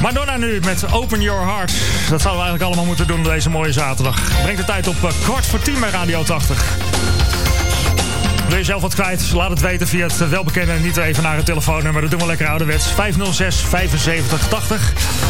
Madonna nu met Open Your Heart. Dat zouden we eigenlijk allemaal moeten doen deze mooie zaterdag. Brengt de tijd op 9:15 bij Radio 80. Wil je zelf wat kwijt? Laat het weten via het welbekende niet even naar het telefoonnummer. Dat doen we lekker ouderwets. 506 75 80.